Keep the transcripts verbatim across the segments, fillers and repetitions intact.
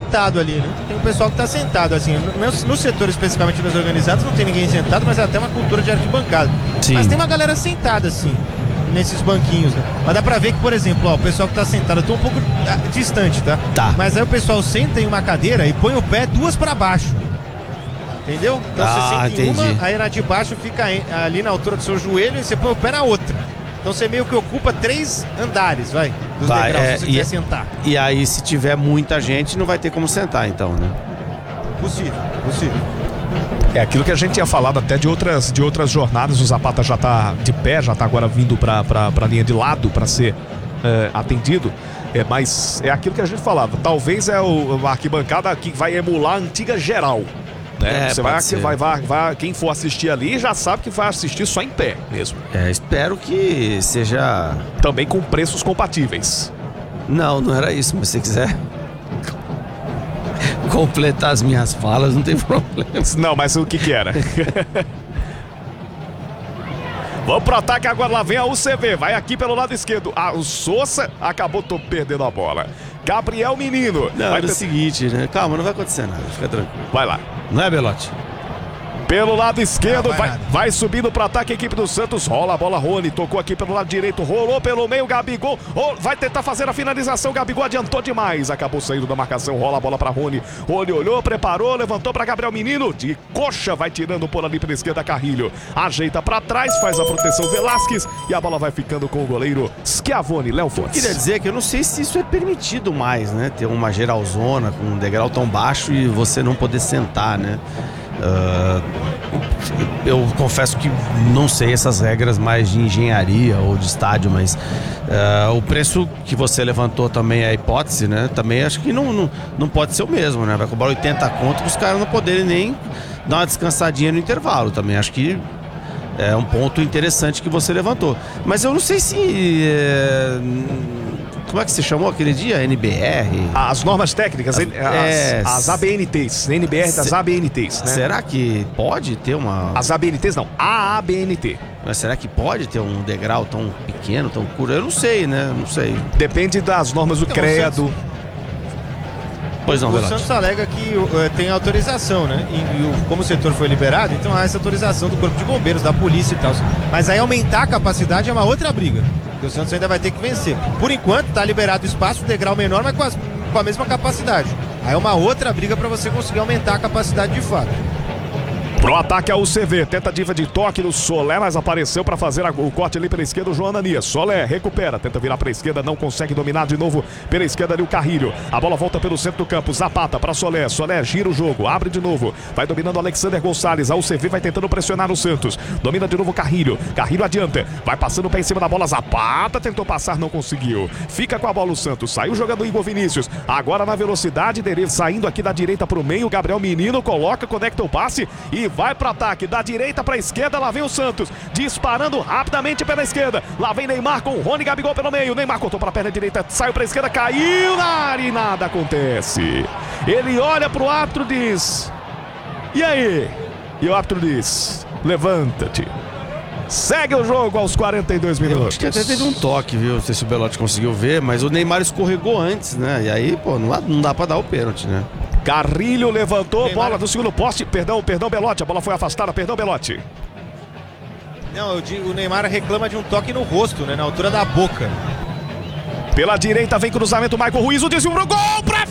sentado ali, né? Tem um pessoal que tá sentado, assim. No, no setor, especificamente nos organizados, não tem ninguém sentado, mas é até uma cultura de arquibancada. Sim. Mas tem uma galera sentada, assim, nesses banquinhos, né? Mas dá pra ver que, por exemplo, ó, o pessoal que tá sentado, eu tô um pouco ah, distante, tá? Tá. Mas aí o pessoal senta em uma cadeira e põe o pé duas pra baixo. Entendeu? Então Ah, você senta em entendi. uma, aí na de baixo fica em- ali na altura do seu joelho e você põe o pé na outra. Então você meio que ocupa três andares, vai, dos Vai, degraus, é, se você e- quiser sentar. E aí, se tiver muita gente, não vai ter como sentar, então, né? Possível, possível. É aquilo que a gente tinha falado até de outras, de outras jornadas. O Zapata já tá de pé, já tá agora vindo pra, pra, pra linha de lado para ser é, atendido. É, mas é aquilo que a gente falava. Talvez é o, a arquibancada que vai emular a antiga geral. Né? É, Você vai, pode ser. vai, vai, vai, quem for assistir ali já sabe que vai assistir só em pé mesmo. É, espero que seja... Também com preços compatíveis. Não, não era isso, mas se você quiser completar as minhas falas, não tem problema. Não, mas o que que era? Vamos pro ataque agora, lá vem a U C V, vai aqui pelo lado esquerdo. Ah, o Sousa acabou tô perdendo a bola. Gabriel Menino. Não, vai, era o ter- seguinte, né? Calma, não vai acontecer nada, fica tranquilo. vai lá. Não é, Belote? Pelo lado esquerdo, Não, vai vai, nada. vai subindo pro ataque a equipe do Santos. Rola a bola, Rony. Tocou aqui pelo lado direito, rolou pelo meio, Gabigol. Ro- vai tentar fazer a finalização. Gabigol adiantou demais. Acabou saindo da marcação. Rola a bola pra Rony. Rony olhou, preparou, levantou pra Gabriel Menino. De coxa vai tirando por ali pela esquerda, Carrilho. Ajeita pra trás, faz a proteção Velasquez. E a bola vai ficando com o goleiro Schiavone, Léo Fontes. Queria dizer que eu não sei se isso é permitido mais, né? Ter uma geralzona com um degrau tão baixo e você não poder sentar, né? Ah, eu confesso que não sei essas regras mais de engenharia ou de estádio, mas ah, o preço que você levantou também é a hipótese, né? Também acho que não, não, não pode ser o mesmo, né? Vai cobrar oitenta conto para os caras não poderem nem dar uma descansadinha no intervalo. Também acho que é um ponto interessante que você levantou. Mas eu não sei se... é, como é que se chamou aquele dia? N B R? As normas técnicas, as, é, as A B N Ts, N B R das se- A B N Ts, né? Será que pode ter uma... As A B N Ts não, A A B N T. Mas será que pode ter um degrau tão pequeno, tão curto? Eu não sei, né? Não sei. Depende das normas do Então, credo. Pois não, O Velote. Santos alega que uh, tem autorização, né? E, e o- como o setor foi liberado, então há essa autorização do Corpo de Bombeiros, da polícia e tal. Mas aí aumentar a capacidade é uma outra briga. Que o Santos ainda vai ter que vencer. Por enquanto, tá liberado o espaço, degrau menor, mas com, as- com a mesma capacidade. Aí é uma outra briga para você conseguir aumentar a capacidade de fato. Pro ataque a U C V, tentativa de toque no Solé, mas apareceu para fazer a- o corte ali pela esquerda o João Ananias. Solé recupera, tenta virar para a esquerda, não consegue dominar de novo pela esquerda ali o Carrilho. A bola volta pelo centro do campo, Zapata para Solé, Solé gira o jogo, abre de novo, vai dominando o Alexander Gonçalves. A U C V vai tentando pressionar o Santos, domina de novo o Carrilho, Carrilho adianta, vai passando o pé em cima da bola, Zapata tentou passar, não conseguiu. Fica com a bola o Santos, saiu jogando o Igor Vinícius, agora na velocidade dele, saindo aqui da direita pro meio, Gabriel Menino coloca, conecta o passe e vai para ataque, da direita para esquerda, lá vem o Santos, disparando rapidamente pela esquerda, lá vem Neymar com o Rony, Gabigol pelo meio, Neymar cortou para a perna direita, saiu para a esquerda, caiu na área e nada acontece. Ele olha pro árbitro e diz: e aí? E o árbitro diz: levanta-te. Segue o jogo aos quarenta e dois Eu minutos. acho que até teve um toque, viu? Não sei se o Belote conseguiu ver, mas o Neymar escorregou antes, né? E aí, pô, não dá, não dá pra dar o pênalti, né? Carrilho levantou, Neymar. bola do segundo poste, perdão, perdão Belote, a bola foi afastada, perdão Belote. Não, eu digo, o Neymar reclama de um toque no rosto, né? Na altura da boca. Pela direita vem cruzamento, Michael Ruiz, o desvio pro gol, pra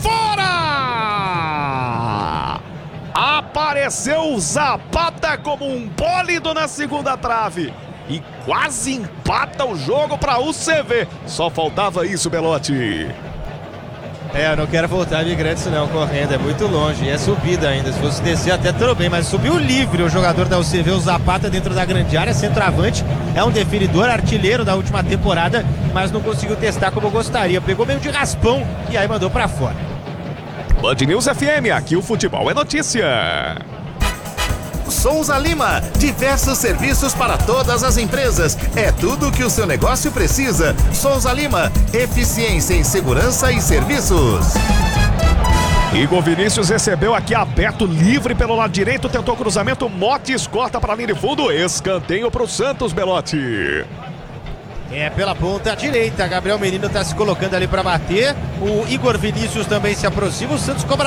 fora! Apareceu o Zapata como um bólido na segunda trave e quase empata o jogo pra U C V. Só faltava isso, Belote. É, eu não quero voltar de Gretchen não, correndo, é muito longe, e é subida ainda, se fosse descer até tudo bem, mas subiu livre o jogador da U C V, o Zapata dentro da grande área, centroavante, é um definidor, artilheiro da última temporada, mas não conseguiu testar como gostaria, pegou meio de raspão e aí mandou pra fora. Band News F M, aqui o futebol é notícia. Souza Lima, diversos serviços para todas as empresas. É tudo o que o seu negócio precisa. Souza Lima, eficiência em segurança e serviços. Igor Vinícius recebeu aqui aberto, livre pelo lado direito, tentou cruzamento, Motes corta para a linha de fundo, escanteio para o Santos, Belotti. É, pela ponta direita, Gabriel Menino tá se colocando ali pra bater, o Igor Vinícius também se aproxima, o Santos cobra